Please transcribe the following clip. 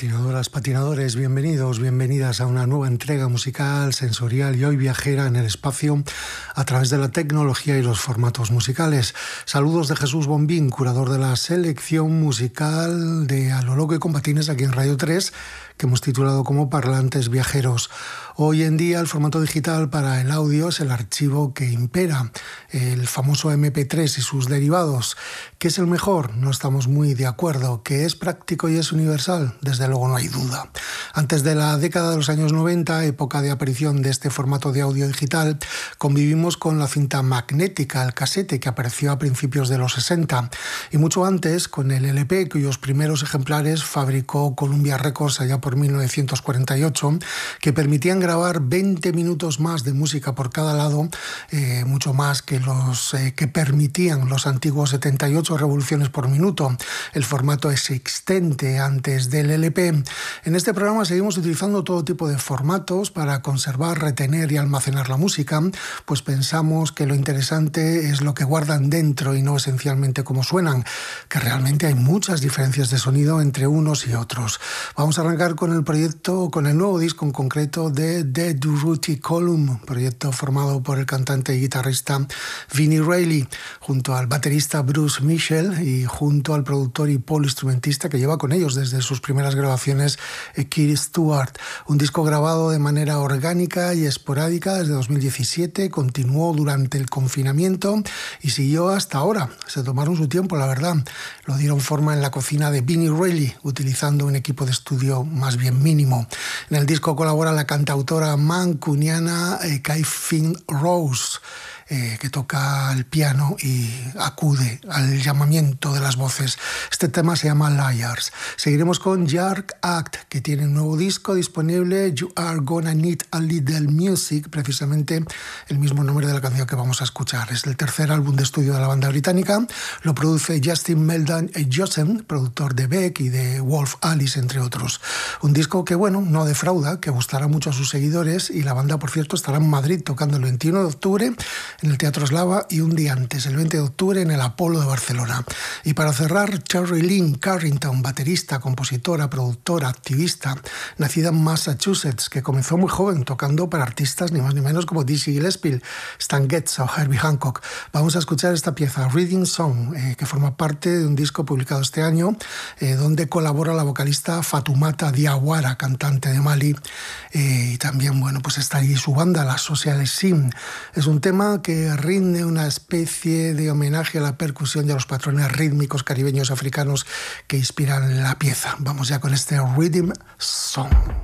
patinadoras, patinadores, bienvenidos, bienvenidas a una nueva entrega musical, sensorial y hoy viajera en el espacio a través de la tecnología y los formatos musicales. Saludos de Jesús Bombín, curador de la selección musical de A lo Loco y con Patines aquí en Radio 3, que hemos titulado como Parlantes Viajeros. Hoy en día el formato digital para el audio es el archivo que impera, el famoso MP3 y sus derivados. ¿Qué es el mejor? No estamos muy de acuerdo. ¿Que es práctico y es universal? Desde luego no hay duda. Antes de la década de los años 90, época de aparición de este formato de audio digital, convivimos con la cinta magnética, el casete, que apareció a principios de los 60, y mucho antes con el LP, cuyos primeros ejemplares fabricó Columbia Records allá por 1948, que permitían grabar 20 minutos más de música por cada lado, mucho más que los que permitían los antiguos 78 revoluciones por minuto, el formato existente antes del LP. En este programa seguimos utilizando todo tipo de formatos para conservar, retener y almacenar la música, pues pensamos que lo interesante es lo que guardan dentro y no esencialmente cómo suenan, que realmente hay muchas diferencias de sonido entre unos y otros. Vamos a arrancar con el proyecto, con el nuevo disco en concreto de The Durruti Column, proyecto formado por el cantante y guitarrista Vinnie Reilly, junto al baterista Bruce Mitchell y junto al productor y poliinstrumentista que lleva con ellos desde sus primeras grabaciones, Keith Stewart. Un disco grabado de manera orgánica y esporádica desde 2017, continuó durante el confinamiento y siguió hasta ahora. Se tomaron su tiempo, la verdad. Lo dieron forma en la cocina de Vinnie Reilly, utilizando un equipo de estudio más bien mínimo. En el disco colabora la cantautora mancuniana Kai Finn Rose, que toca el piano y acude al llamamiento de las voces. Este tema se llama Liars. Seguiremos con Yark Act, que tiene un nuevo disco disponible, You Are Gonna Need a Little Music, precisamente el mismo nombre de la canción que vamos a escuchar. Es el tercer álbum de estudio de la banda británica. Lo produce Justin Meldon Jossen, productor de Beck y de Wolf Alice, entre otros. Un disco que, bueno, no defrauda, que gustará mucho a sus seguidores, y la banda, por cierto, estará en Madrid tocando el 21 de octubre en el Teatro Eslava y un día antes, el 20 de octubre, en el Apolo de Barcelona. Y para cerrar, Cherry Lynn Carrington, baterista, compositora, productora, activista, nacida en Massachusetts, que comenzó muy joven tocando para artistas ni más ni menos como Dizzy Gillespie, Stan Getz o Herbie Hancock. Vamos a escuchar esta pieza, Reading Song, que forma parte de un disco publicado este año, donde colabora la vocalista Fatoumata Diawara, cantante de Mali, y también, bueno, pues está ahí su banda, la Social Sim. Es un tema que rinde una especie de homenaje a la percusión y a los patrones rítmicos caribeños africanos que inspiran la pieza. Vamos ya con este Rhythm Song.